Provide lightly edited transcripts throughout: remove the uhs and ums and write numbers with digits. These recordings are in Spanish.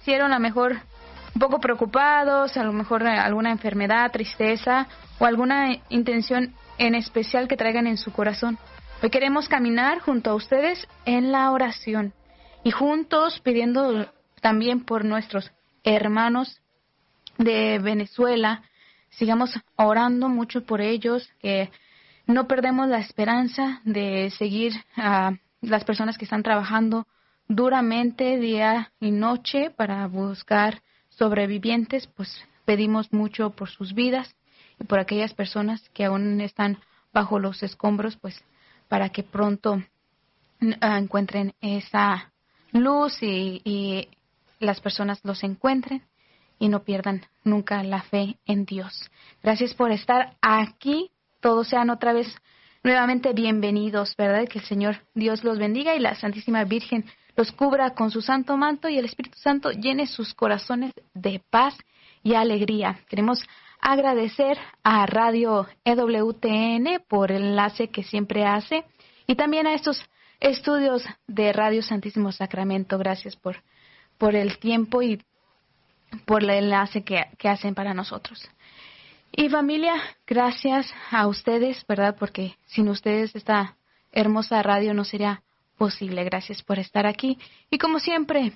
hicieron a lo mejor un poco preocupados, a lo mejor alguna enfermedad, tristeza o alguna intención en especial que traigan en su corazón. Hoy queremos caminar junto a ustedes en la oración y juntos pidiendo también por nuestros hermanos de Venezuela. Sigamos orando mucho por ellos, que no perdemos la esperanza de seguir a las personas que están trabajando duramente día y noche para buscar sobrevivientes. Pues pedimos mucho por sus vidas y por aquellas personas que aún están bajo los escombros, pues para que pronto encuentren esa luz y las personas los encuentren y no pierdan nunca la fe en Dios. Gracias por estar aquí. Todos sean otra vez nuevamente bienvenidos, ¿verdad? Que el Señor Dios los bendiga y la Santísima Virgen los cubra con su santo manto y el Espíritu Santo llene sus corazones de paz y alegría. Queremos agradecer a Radio EWTN por el enlace que siempre hace y también a estos estudios de Radio Santísimo Sacramento. Gracias por el tiempo y por el enlace que hacen para nosotros. Y familia, gracias a ustedes, ¿verdad? Porque sin ustedes esta hermosa radio no sería posible. Gracias por estar aquí. Y como siempre,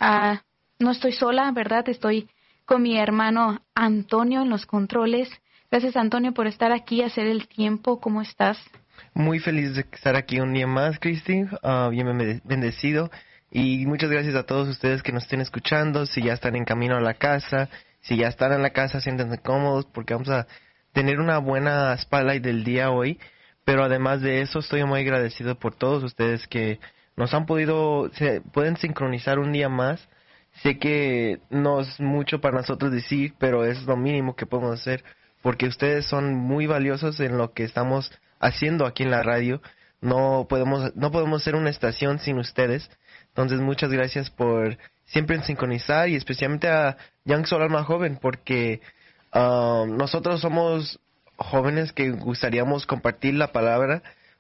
no estoy sola, ¿verdad? Estoy con mi hermano Antonio en los controles. Gracias, Antonio, por estar aquí, hacer el tiempo. ¿Cómo estás? Muy feliz de estar aquí un día más, Cristi. Bien bendecido. Y muchas gracias a todos ustedes que nos estén escuchando. Si ya están en camino a la casa, si ya están en la casa, siéntense cómodos porque vamos a tener una buena spotlight del día hoy. Pero además de eso, estoy muy agradecido por todos ustedes que nos han pueden sincronizar un día más. Sé que no es mucho para nosotros decir, pero es lo mínimo que podemos hacer porque ustedes son muy valiosos en lo que estamos haciendo aquí en la radio. No podemos ser una estación sin ustedes. Entonces, muchas gracias por siempre sincronizar y especialmente a Young Soul Alma Joven, porque nosotros somos jóvenes que gustaríamos compartir la palabra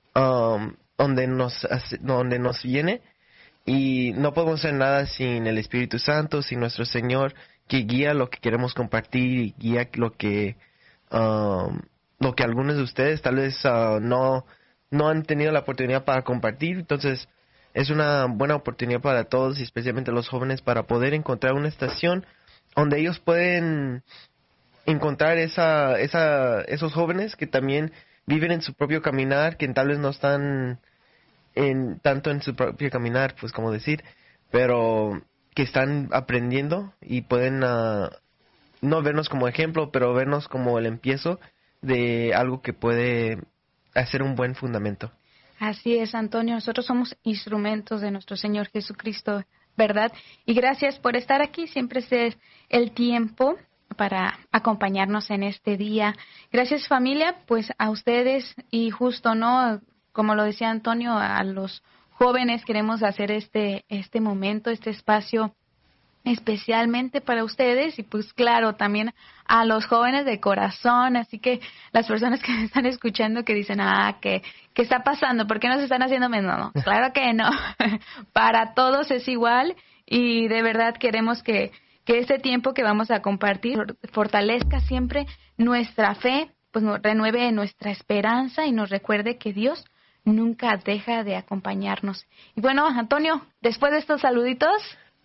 donde nos viene y no podemos hacer nada sin el Espíritu Santo, sin nuestro Señor que guía lo que queremos compartir y guía lo que algunos de ustedes tal vez no han tenido la oportunidad para compartir. Entonces es una buena oportunidad para todos y especialmente los jóvenes para poder encontrar una estación donde ellos pueden encontrar esos jóvenes que también viven en su propio caminar, que tal vez no están tanto en su propio caminar, pues como decir, pero que están aprendiendo y pueden no vernos como ejemplo, pero vernos como el empiezo de algo que puede hacer un buen fundamento. Así es, Antonio. Nosotros somos instrumentos de nuestro Señor Jesucristo, ¿verdad? Y gracias por estar aquí. Siempre es el tiempo para acompañarnos en este día. Gracias, familia, pues a ustedes y justo, ¿no? Como lo decía Antonio, a los jóvenes queremos hacer este momento, este espacio especialmente para ustedes y pues claro, también a los jóvenes de corazón. Así que las personas que me están escuchando que dicen, ¿qué está pasando? ¿Por qué nos están haciendo menos? No, claro que no. Para todos es igual y de verdad queremos que este tiempo que vamos a compartir fortalezca siempre nuestra fe, pues renueve nuestra esperanza y nos recuerde que Dios nunca deja de acompañarnos. Y bueno, Antonio, después de estos saluditos,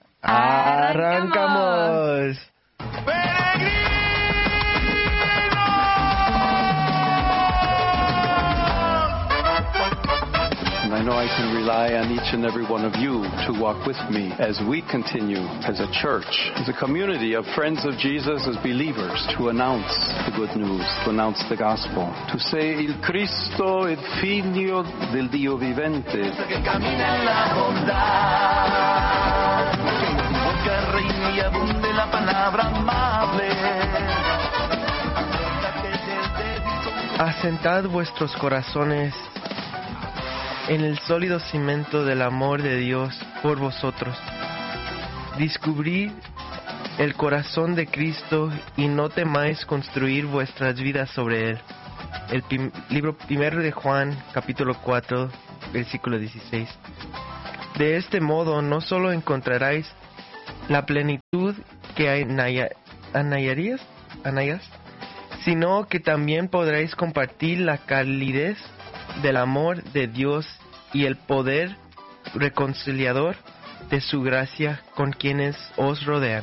¡arrancamos! And I know I can rely on each and every one of you to walk with me as we continue as a church, as a community of friends of Jesus, as believers, to announce the good news, to announce the gospel, to say, Il Cristo è figlio del Dio vivente. Que camina en la bondad, porque reine y abunde la palabra amable. Asentad vuestros corazones en el sólido cimento del amor de Dios por vosotros. Descubrid el corazón de Cristo y no temáis construir vuestras vidas sobre él. El libro primero de Juan, capítulo 4, versículo 16. De este modo no solo encontraréis la plenitud que hay Anayas, sino que también podréis compartir la calidez del amor de Dios y el poder reconciliador de su gracia con quienes os rodean.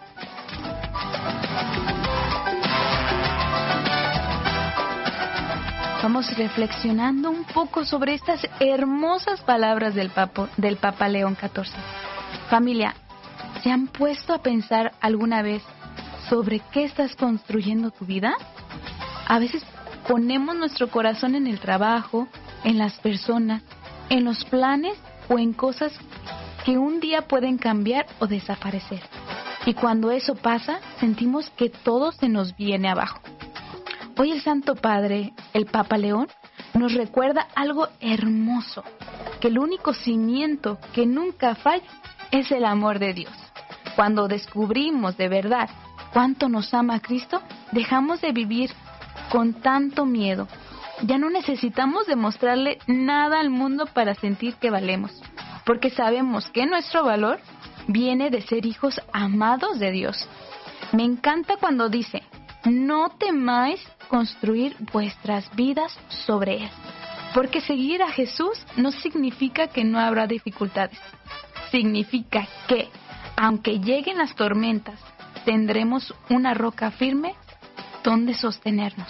Vamos reflexionando un poco sobre estas hermosas palabras del Papa León XIV. Familia, ¿se han puesto a pensar alguna vez sobre qué estás construyendo tu vida? A veces ponemos nuestro corazón en el trabajo, en las personas, en los planes o en cosas que un día pueden cambiar o desaparecer. Y cuando eso pasa, sentimos que todo se nos viene abajo. Hoy el Santo Padre, el Papa León, nos recuerda algo hermoso, que el único cimiento que nunca falla es el amor de Dios. Cuando descubrimos de verdad cuánto nos ama Cristo, dejamos de vivir con tanto miedo. Ya no necesitamos demostrarle nada al mundo para sentir que valemos, porque sabemos que nuestro valor viene de ser hijos amados de Dios. Me encanta cuando dice: no temáis construir vuestras vidas sobre Él, porque seguir a Jesús no significa que no habrá dificultades. Significa que, aunque lleguen las tormentas, tendremos una roca firme donde sostenernos.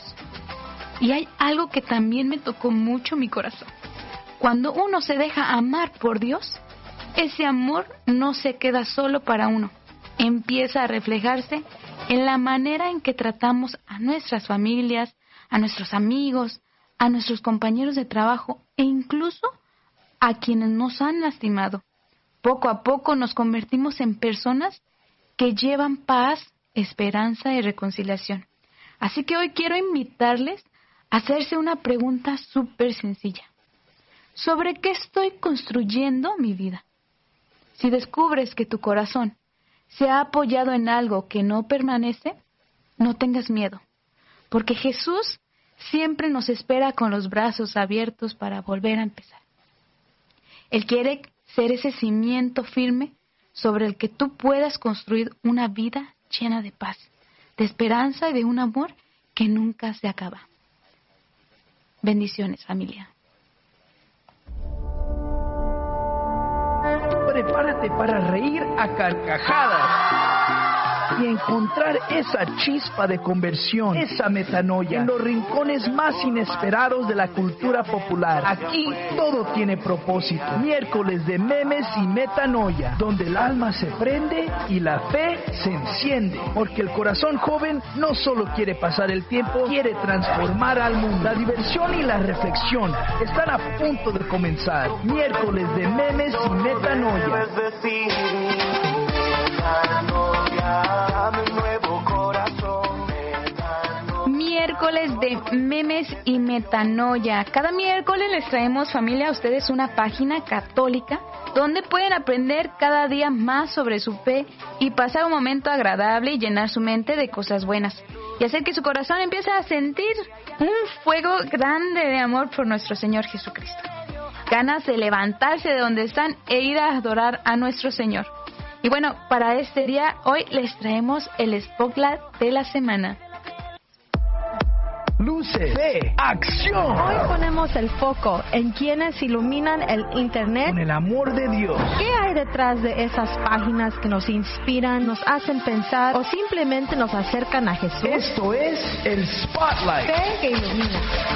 Y hay algo que también me tocó mucho mi corazón. Cuando uno se deja amar por Dios, ese amor no se queda solo para uno. Empieza a reflejarse en la manera en que tratamos a nuestras familias, a nuestros amigos, a nuestros compañeros de trabajo e incluso a quienes nos han lastimado. Poco a poco nos convertimos en personas que llevan paz, esperanza y reconciliación. Así que hoy quiero invitarles a hacerse una pregunta súper sencilla. ¿Sobre qué estoy construyendo mi vida? Si descubres que tu corazón se ha apoyado en algo que no permanece, no tengas miedo, porque Jesús siempre nos espera con los brazos abiertos para volver a empezar. Él quiere ser ese cimiento firme sobre el que tú puedas construir una vida llena de paz, de esperanza y de un amor que nunca se acaba. Bendiciones, familia. Prepárate para reír a carcajadas y encontrar esa chispa de conversión, esa metanoia, en los rincones más inesperados de la cultura popular. Aquí todo tiene propósito. Miércoles de memes y metanoia, donde el alma se prende y la fe se enciende. Porque el corazón joven no solo quiere pasar el tiempo, quiere transformar al mundo. La diversión y la reflexión están a punto de comenzar. Miércoles de memes y metanoia. Miércoles de memes y metanoia. Cada miércoles les traemos, familia, a ustedes una página católica donde pueden aprender cada día más sobre su fe y pasar un momento agradable y llenar su mente de cosas buenas y hacer que su corazón empiece a sentir un fuego grande de amor por nuestro Señor Jesucristo. Ganas de levantarse de donde están e ir a adorar a nuestro Señor. Y bueno, para este día, hoy les traemos el Spotlight de la semana. Luces, fe, acción. Hoy ponemos el foco en quienes iluminan el Internet Con el amor de Dios. ¿Qué hay detrás de esas páginas que nos inspiran, nos hacen pensar o simplemente nos acercan a Jesús? Esto es el Spotlight. Fe que ilumina.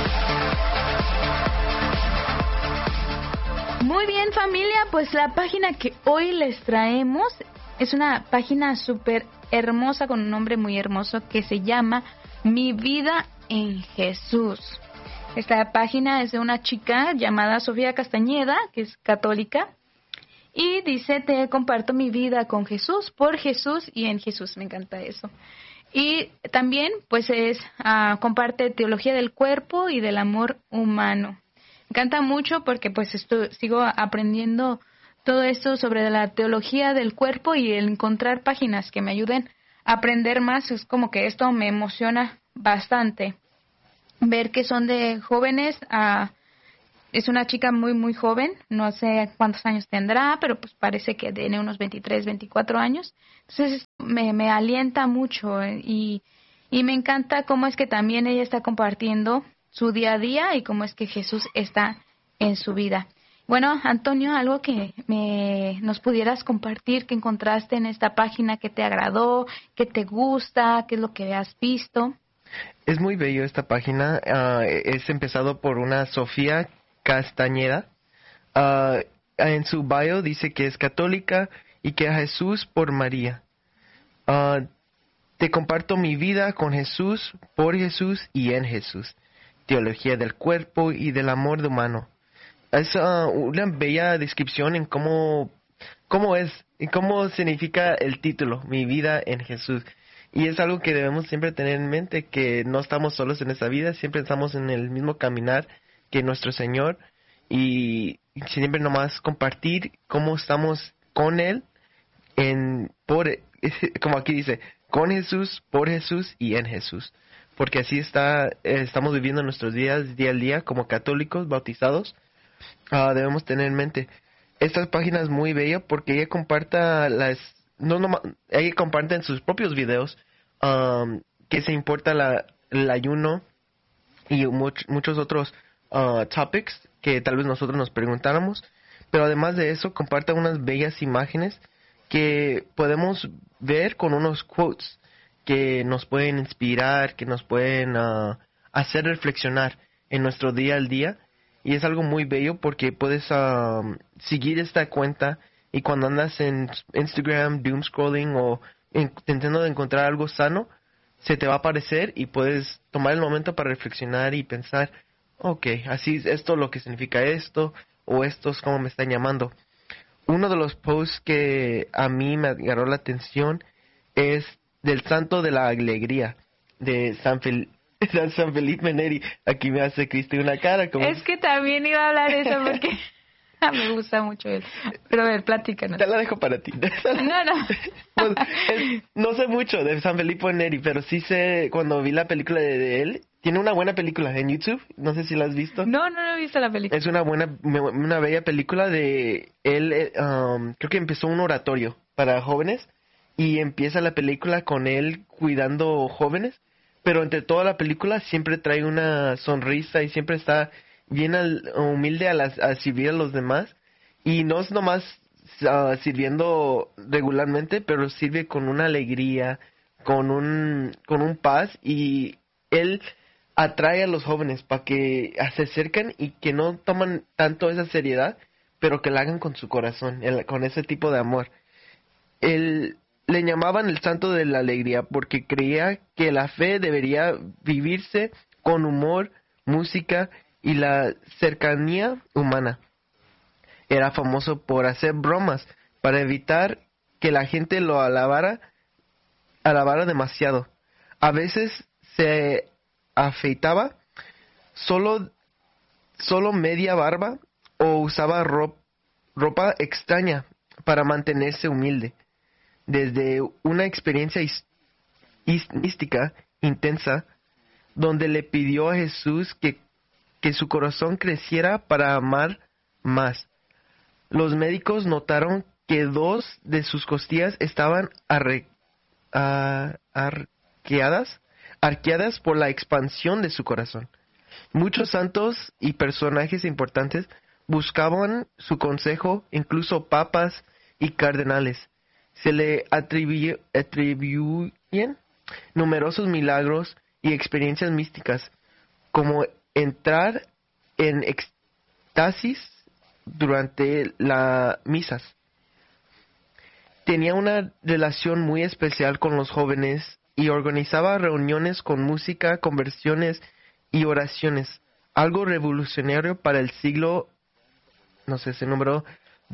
Muy bien, familia, pues la página que hoy les traemos es una página súper hermosa con un nombre muy hermoso que se llama Mi Vida en Jesús. Esta página es de una chica llamada Sofía Castañeda, que es católica, y dice: te comparto mi vida con Jesús, por Jesús y en Jesús. Me encanta eso. Y también pues comparte teología del cuerpo y del amor humano. Me encanta mucho porque pues sigo aprendiendo todo esto sobre la teología del cuerpo y el encontrar páginas que me ayuden a aprender más. Es como que esto me emociona bastante. Ver que son de jóvenes es una chica muy, muy joven, no sé cuántos años tendrá, pero pues parece que tiene unos 23, 24 años. Entonces me alienta mucho y me encanta cómo es que también ella está compartiendo su día a día y cómo es que Jesús está en su vida. Bueno, Antonio, algo que nos pudieras compartir que encontraste en esta página que te agradó, que te gusta, qué es lo que has visto. Es muy bello esta página. Es empezado por una Sofía Castañeda. En su bio dice que es católica y que a Jesús por María. Te comparto mi vida con Jesús, por Jesús y en Jesús. Teología del cuerpo y del amor humano. Es una bella descripción en cómo es y cómo significa el título, mi vida en Jesús. Y es algo que debemos siempre tener en mente, que no estamos solos en esta vida, siempre estamos en el mismo caminar que nuestro Señor y siempre nomás compartir cómo estamos con Él, como aquí dice, con Jesús, por Jesús y en Jesús. Porque así estamos viviendo nuestros días día al día como católicos bautizados. Debemos tener en mente. Esta página es muy bella porque ella ella comparte en sus propios videos que se importa el ayuno y muchos otros topics que tal vez nosotros nos preguntáramos, pero además de eso comparte unas bellas imágenes que podemos ver con unos quotes que nos pueden inspirar, que nos pueden hacer reflexionar en nuestro día al día. Y es algo muy bello porque puedes seguir esta cuenta y cuando andas en Instagram, doom scrolling o intentando de encontrar algo sano, se te va a aparecer y puedes tomar el momento para reflexionar y pensar, ok, así es esto lo que significa esto, o esto es como me están llamando. Uno de los posts que a mí me agarró la atención es del Santo de la Alegría, de San Felipe Neri. Aquí me hace Cristi una cara. Como... Es que también iba a hablar eso porque me gusta mucho él. Pero a ver, platícanos. Te la dejo para ti. No. Pues, no sé mucho de San Felipe Neri, pero sí sé, cuando vi la película de él, tiene una buena película en YouTube, no sé si la has visto. No he visto la película. Es una bella película de él, creo que empezó un oratorio para jóvenes y empieza la película con él cuidando jóvenes, pero entre toda la película siempre trae una sonrisa y siempre está bien humilde a servir a los demás y no es nomás sirviendo regularmente, pero sirve con una alegría, con un paz y él atrae a los jóvenes para que se acerquen y que no toman tanto esa seriedad, pero que la hagan con su corazón, con ese tipo de amor. Le llamaban el santo de la alegría porque creía que la fe debería vivirse con humor, música y la cercanía humana. Era famoso por hacer bromas para evitar que la gente lo alabara demasiado. A veces se afeitaba solo media barba o usaba ropa extraña para mantenerse humilde. Desde una experiencia mística intensa donde le pidió a Jesús que su corazón creciera para amar más. Los médicos notaron que 2 de sus costillas estaban arqueadas por la expansión de su corazón. Muchos santos y personajes importantes buscaban su consejo, incluso papas y cardenales. Se le atribuyen numerosos milagros y experiencias místicas, como entrar en éxtasis durante las misas. Tenía una relación muy especial con los jóvenes y organizaba reuniones con música, conversiones y oraciones, algo revolucionario para el siglo, no sé ese número,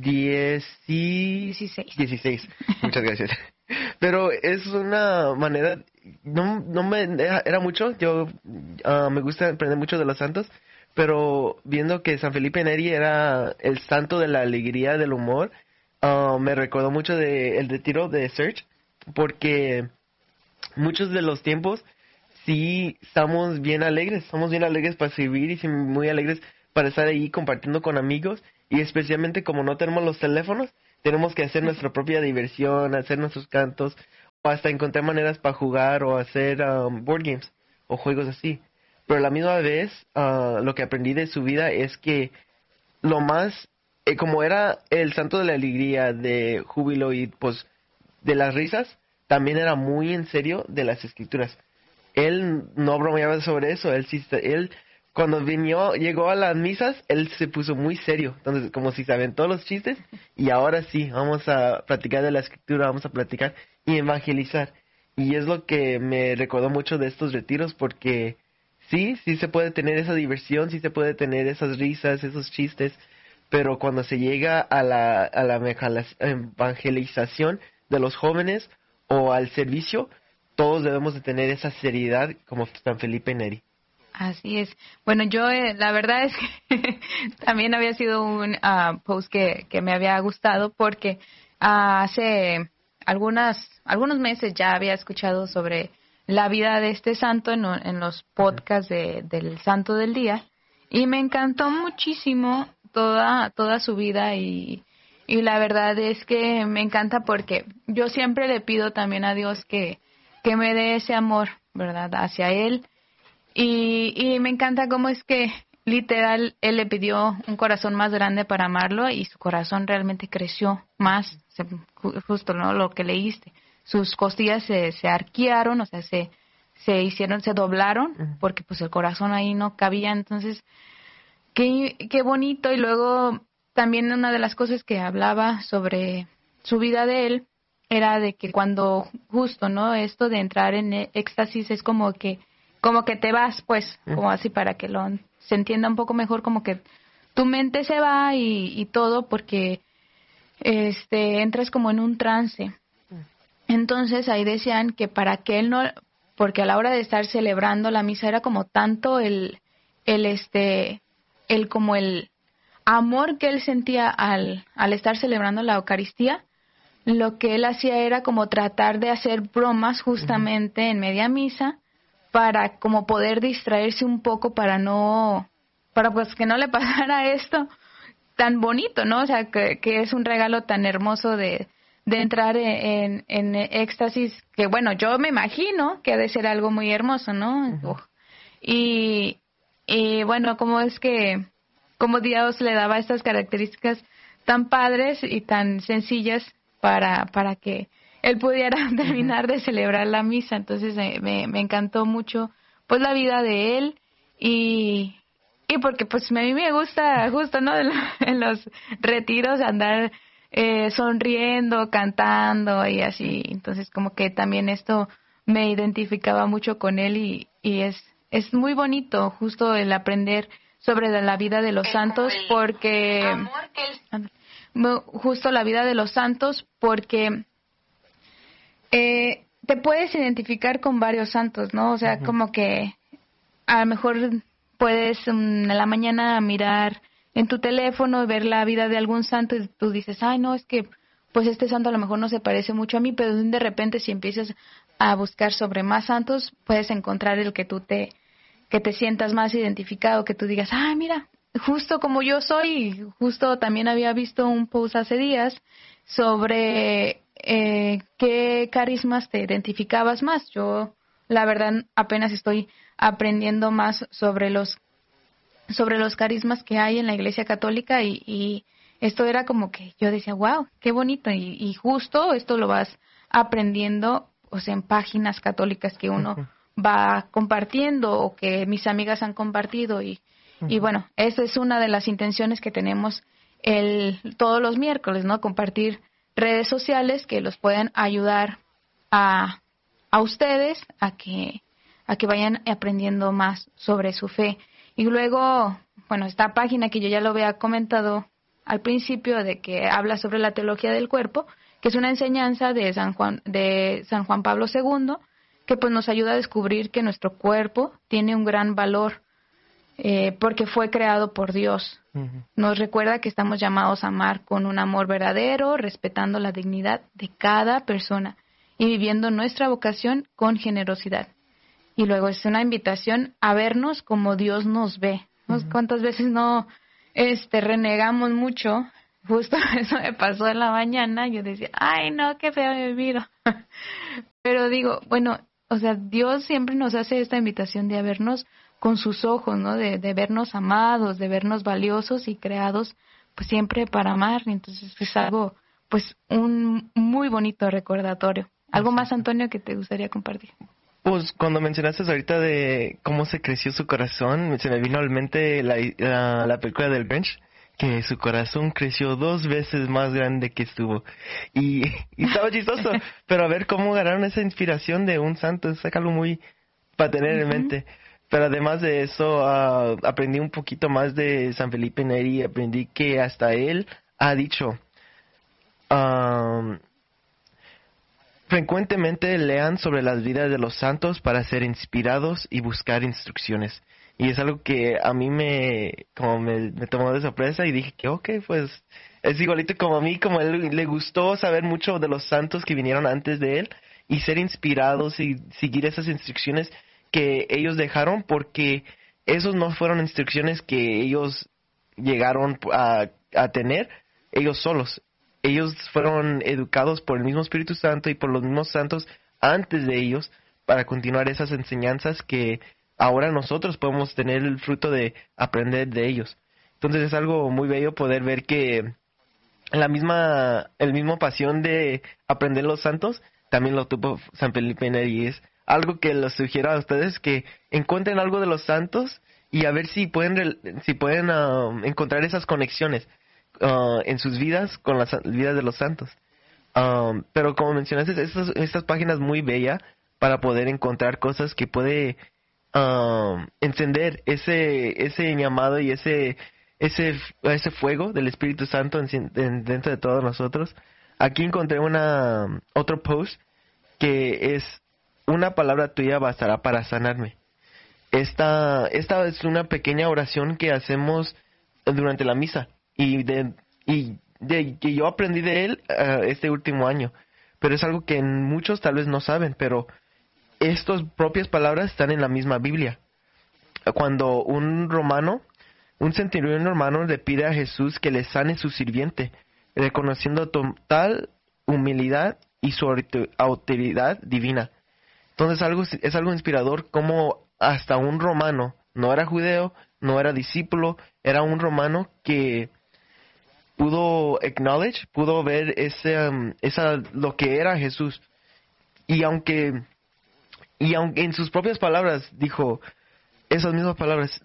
16. Muchas gracias. Pero es una manera, era mucho, yo me gusta aprender mucho de los santos, pero viendo que San Felipe Neri era el santo de la alegría, del humor, me recordó mucho el retiro de Search, porque muchos de los tiempos sí somos bien alegres para servir y muy alegres para estar ahí compartiendo con amigos, y especialmente como no tenemos los teléfonos, tenemos que hacer nuestra propia diversión, hacer nuestros cantos, o hasta encontrar maneras para jugar o hacer board games o juegos así. Pero a la misma vez, lo que aprendí de su vida es que lo más, como era el santo de la alegría, de júbilo y pues de las risas, también era muy en serio de las escrituras. Él no bromeaba sobre eso, él cuando llegó a las misas, él se puso muy serio, entonces como si se aventó los chistes, y ahora sí, vamos a platicar de la escritura, vamos a platicar y evangelizar. Y es lo que me recordó mucho de estos retiros, porque sí se puede tener esa diversión, sí se puede tener esas risas, esos chistes, pero cuando se llega a la evangelización de los jóvenes o al servicio, todos debemos de tener esa seriedad como San Felipe Neri. Así es. Bueno, yo la verdad es que también había sido un post que me había gustado, porque hace algunos meses ya había escuchado sobre la vida de este santo en los podcasts del Santo del Día, y me encantó muchísimo toda su vida, y la verdad es que me encanta porque yo siempre le pido también a Dios que me dé ese amor, ¿verdad?, hacia él. Y me encanta cómo es que literal él le pidió un corazón más grande para amarlo, y su corazón realmente creció más, justo, ¿no?, lo que leíste. Sus costillas se arquearon, o sea, se doblaron, porque pues el corazón ahí no cabía. Entonces, qué bonito. Y luego también una de las cosas que hablaba sobre su vida de él era de que cuando justo, ¿no?, esto de entrar en éxtasis es como que te vas, pues, como así para que se entienda un poco mejor, como que tu mente se va y todo, porque entras como en un trance. Entonces ahí decían que para que él no, porque a la hora de estar celebrando la misa era como tanto el amor que él sentía al estar celebrando la Eucaristía, lo que él hacía era como tratar de hacer bromas justamente en media misa, para como poder distraerse un poco, para pues que no le pasara esto tan bonito, ¿no? O sea, que es un regalo tan hermoso de entrar en éxtasis, que bueno, yo me imagino que ha de ser algo muy hermoso, ¿no? Y bueno, cómo Dios le daba estas características tan padres y tan sencillas para que él pudiera terminar de celebrar la misa. Entonces me encantó mucho pues la vida de él, y porque pues a mí me gusta justo, ¿no?, en los retiros andar sonriendo, cantando y así. Entonces como que también esto me identificaba mucho con él, y es muy bonito justo el aprender sobre la vida de los santos, porque justo la vida de los santos, porque te puedes identificar con varios santos, ¿no? O sea, como que a lo mejor puedes en la mañana mirar en tu teléfono y ver la vida de algún santo, y tú dices, ay, no, es que pues este santo a lo mejor no se parece mucho a mí, pero de repente si empiezas a buscar sobre más santos, puedes encontrar el que que te sientas más identificado, que tú digas, ah, mira, justo como yo soy. Justo también había visto un post hace días sobre qué carismas te identificabas más. Yo, la verdad, apenas estoy aprendiendo más sobre los carismas que hay en la Iglesia Católica, y esto era como que yo decía, wow, qué bonito, y justo esto lo vas aprendiendo, o sea, en páginas católicas que uno va compartiendo, o que mis amigas han compartido, y bueno, esa es una de las intenciones que tenemos todos los miércoles, ¿no? Compartir redes sociales que los puedan ayudar a ustedes a que vayan aprendiendo más sobre su fe. Y luego, bueno, esta página que yo ya lo había comentado al principio, de que habla sobre la teología del cuerpo, que es una enseñanza de San Juan Pablo II, que pues nos ayuda a descubrir que nuestro cuerpo tiene un gran valor, porque fue creado por Dios. Nos recuerda que estamos llamados a amar con un amor verdadero, respetando la dignidad de cada persona y viviendo nuestra vocación con generosidad. Y luego es una invitación a vernos como Dios nos ve. ¿Cuántas veces no renegamos mucho? Justo eso me pasó en la mañana. Yo decía, ay, no, qué feo me miro. Pero digo, bueno, o sea, Dios siempre nos hace esta invitación de vernos con sus ojos, ¿no? De vernos amados, de vernos valiosos y creados, pues siempre para amar. Entonces es algo, pues, un muy bonito recordatorio. ¿Algo más, Antonio, que te gustaría compartir? Pues cuando mencionaste ahorita de cómo se creció su corazón, se me vino a la mente la película del Grinch, que su corazón creció 2 veces más grande que estuvo. Y estaba chistoso, pero a ver cómo ganaron esa inspiración de un santo, es algo muy para tener en mente. Pero además de eso, aprendí un poquito más de San Felipe Neri, aprendí que hasta él ha dicho, frecuentemente lean sobre las vidas de los santos para ser inspirados y buscar instrucciones. Y es algo que a mí me tomó de sorpresa y dije que pues es igualito como a mí, como a él le gustó saber mucho de los santos que vinieron antes de él y ser inspirados y seguir esas instrucciones que ellos dejaron, porque esos no fueron instrucciones que ellos llegaron a tener ellos solos. Ellos fueron educados por el mismo Espíritu Santo y por los mismos santos antes de ellos para continuar esas enseñanzas que ahora nosotros podemos tener el fruto de aprender de ellos. Entonces es algo muy bello poder ver que el mismo pasión de aprender los santos también lo tuvo San Felipe Neri. Es algo que les sugiero a ustedes, que encuentren algo de los santos y a ver si pueden encontrar esas conexiones en sus vidas con las vidas de los santos. Pero como mencionaste, estas páginas muy bellas para poder encontrar cosas que puede encender ese llamado y ese fuego del Espíritu Santo dentro de todos nosotros. Aquí encontré otro post que es: una palabra tuya bastará para sanarme. Esta es una pequeña oración que hacemos durante la misa y que yo aprendí de él este último año, pero es algo que muchos tal vez no saben, pero estas propias palabras están en la misma Biblia. Cuando un centurión romano le pide a Jesús que le sane su sirviente, reconociendo total humildad y su autoridad divina. Entonces es algo inspirador como hasta un romano, no era judeo, no era discípulo, era un romano que pudo ver lo que era Jesús. Y aunque en sus propias palabras dijo esas mismas palabras,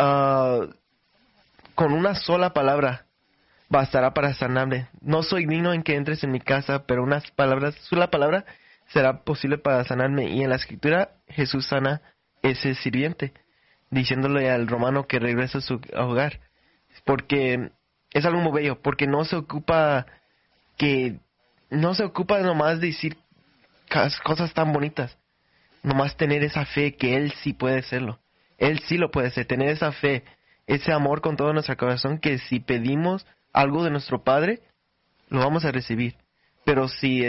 con una sola palabra bastará para sanarme. No soy digno en que entres en mi casa, pero sola palabra será posible para sanarme. Y en la escritura Jesús sana ese sirviente, diciéndole al romano que regrese a su hogar, porque es algo muy bello, porque no se ocupa nomás de decir cosas tan bonitas, nomás tener esa fe que Él sí puede hacerlo. Él sí lo puede hacer, tener esa fe, ese amor con todo nuestro corazón, que si pedimos algo de nuestro Padre, lo vamos a recibir. Pero si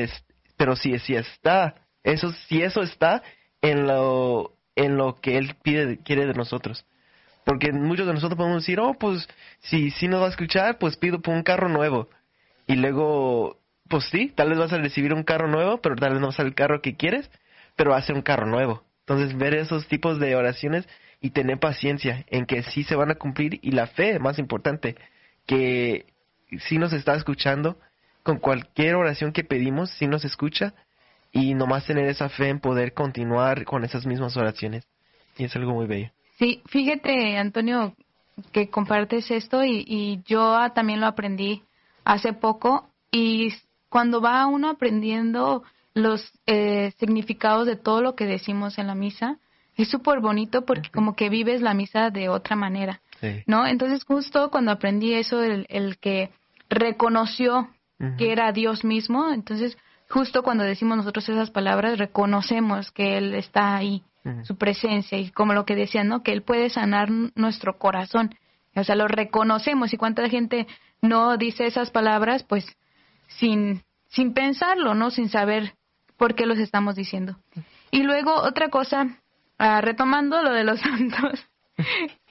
eso está en lo que Él quiere de nosotros. Porque muchos de nosotros podemos decir, pues si nos va a escuchar, pues pido por un carro nuevo. Y luego, pues sí, tal vez vas a recibir un carro nuevo, pero tal vez no va a ser el carro que quieres, pero va a ser un carro nuevo. Entonces, ver esos tipos de oraciones y tener paciencia en que sí se van a cumplir, y la fe, más importante, que sí nos está escuchando, con cualquier oración que pedimos, sí nos escucha, y nomás tener esa fe en poder continuar con esas mismas oraciones. Y es algo muy bello. Sí, fíjate, Antonio, que compartes esto y yo también lo aprendí hace poco, y cuando va uno aprendiendo los significados de todo lo que decimos en la misa, es súper bonito porque como que vives la misa de otra manera, sí, ¿no? Entonces justo cuando aprendí eso, el que reconoció que era Dios mismo, entonces justo cuando decimos nosotros esas palabras, reconocemos que Él está ahí, su presencia, y como lo que decían, ¿no? Que Él puede sanar nuestro corazón. O sea, lo reconocemos, y cuánta gente no dice esas palabras, pues, sin pensarlo, ¿no? Sin saber por qué los estamos diciendo. Y luego, otra cosa, retomando lo de los santos,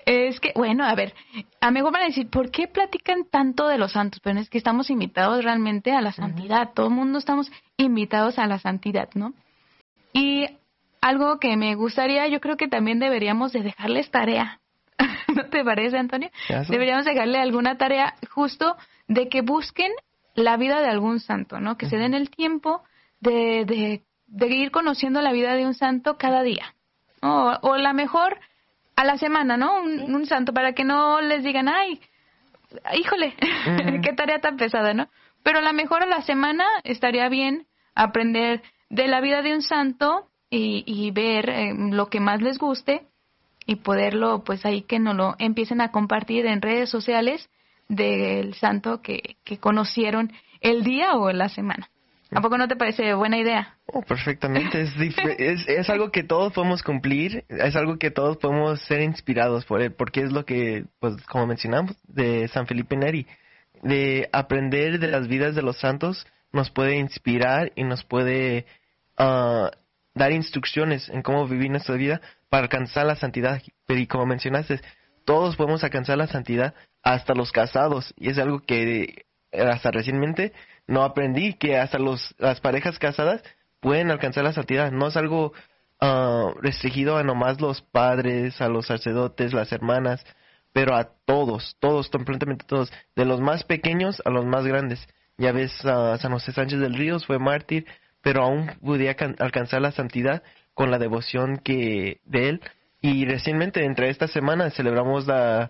Es que, bueno, a ver, a lo mejor van a decir, ¿por qué platican tanto de los santos? Pero es que estamos invitados realmente a la santidad. Todo el mundo estamos invitados a la santidad, ¿no? Y algo que me gustaría, yo creo que también deberíamos de dejarles tarea. ¿No te parece, Antonio? Deberíamos dejarle alguna tarea justo de que busquen la vida de algún santo, ¿no? Que se den el tiempo de ir conociendo la vida de un santo cada día. O la mejor a la semana, ¿no? Un santo, para que no les digan, ay, híjole, qué tarea tan pesada, ¿no? Pero a lo mejor a la semana estaría bien aprender de la vida de un santo y ver lo que más les guste y poderlo, pues ahí que nos lo empiecen a compartir en redes sociales del santo que conocieron el día o la semana. ¿A poco no te parece buena idea? Perfectamente. Es algo que todos podemos cumplir, es algo que todos podemos ser inspirados por él, porque es lo que, pues como mencionamos, de San Felipe Neri, de aprender de las vidas de los santos, nos puede inspirar y nos puede dar instrucciones en cómo vivir nuestra vida para alcanzar la santidad. Pero y como mencionaste, todos podemos alcanzar la santidad, hasta los casados, y es algo que hasta recientemente no aprendí, que hasta las parejas casadas pueden alcanzar la santidad. No es algo restringido a nomás los padres, a los sacerdotes, las hermanas, pero a todos, completamente todos, de los más pequeños a los más grandes. Ya ves, San José Sánchez del Ríos fue mártir, pero aún podía alcanzar la santidad con la devoción de él. Y recientemente, entre esta semana, celebramos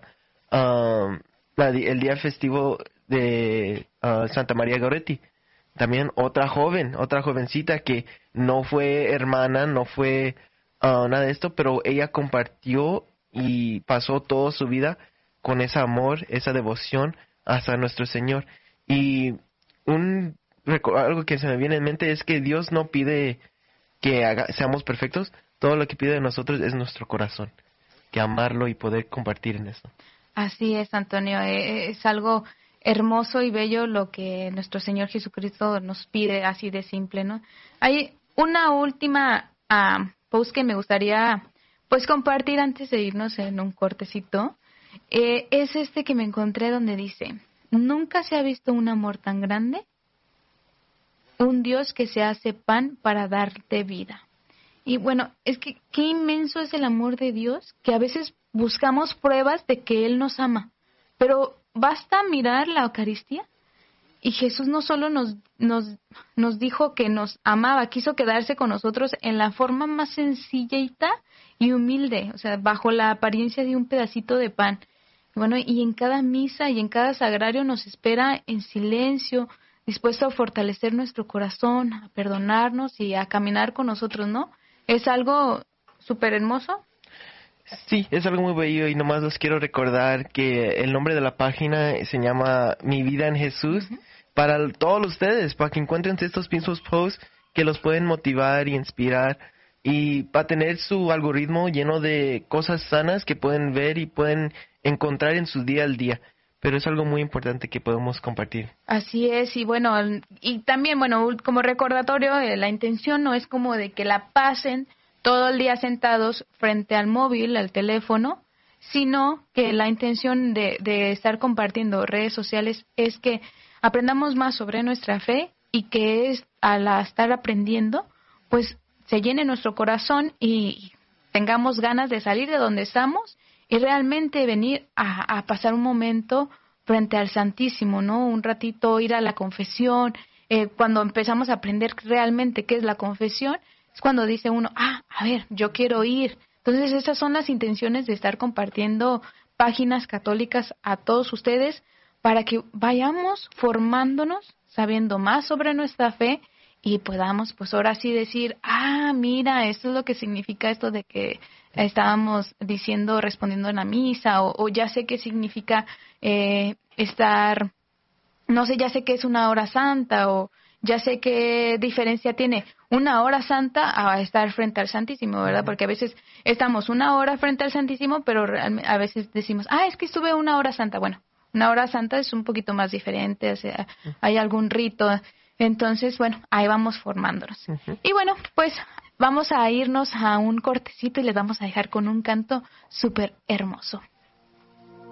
el día festivo de Santa María Goretti. También otra jovencita que no fue hermana, no fue nada de esto, pero ella compartió y pasó toda su vida con ese amor, esa devoción hacia nuestro Señor. Y algo que se me viene en mente es que Dios no pide que seamos perfectos, todo lo que pide de nosotros es nuestro corazón, que amarlo y poder compartir en eso. Así es, Antonio, es algo hermoso y bello lo que nuestro Señor Jesucristo nos pide, así de simple, ¿no? Hay una última post que me gustaría pues compartir antes de irnos en un cortecito. Es este que me encontré donde dice: nunca se ha visto un amor tan grande, un Dios que se hace pan para darte vida. Y bueno, es que qué inmenso es el amor de Dios, que a veces buscamos pruebas de que Él nos ama, pero basta mirar la Eucaristía y Jesús no solo nos dijo que nos amaba, quiso quedarse con nosotros en la forma más sencillita y humilde, o sea, bajo la apariencia de un pedacito de pan. Bueno, y en cada misa y en cada sagrario nos espera en silencio, dispuesto a fortalecer nuestro corazón, a perdonarnos y a caminar con nosotros, ¿no? Es algo súper hermoso. Sí, es algo muy bello y nomás los quiero recordar que el nombre de la página se llama Mi Vida en Jesús. Para todos ustedes, para que encuentren estos mismos posts que los pueden motivar y inspirar y para tener su algoritmo lleno de cosas sanas que pueden ver y pueden encontrar en su día al día. Pero es algo muy importante que podemos compartir. Así es, y bueno, y también, bueno, como recordatorio, la intención no es como de que la pasen todo el día sentados frente al móvil, al teléfono, sino que la intención de estar compartiendo redes sociales es que aprendamos más sobre nuestra fe y que al estar aprendiendo, pues se llene nuestro corazón y tengamos ganas de salir de donde estamos y realmente venir a pasar un momento frente al Santísimo, ¿no? Un ratito ir a la confesión. Cuando empezamos a aprender realmente qué es la confesión, es cuando dice uno, a ver, yo quiero ir. Entonces esas son las intenciones de estar compartiendo páginas católicas a todos ustedes para que vayamos formándonos, sabiendo más sobre nuestra fe y podamos pues ahora sí decir, mira, esto es lo que significa esto de que estábamos diciendo, respondiendo en la misa, o ya sé qué significa estar, no sé, ya sé qué es una hora santa, o ya sé qué diferencia tiene una hora santa a estar frente al Santísimo, ¿verdad? Porque a veces estamos una hora frente al Santísimo, pero a veces decimos, es que estuve una hora santa. Bueno, una hora santa es un poquito más diferente, o sea, hay algún rito. Entonces, bueno, ahí vamos formándonos. Y bueno, pues vamos a irnos a un cortecito y les vamos a dejar con un canto súper hermoso.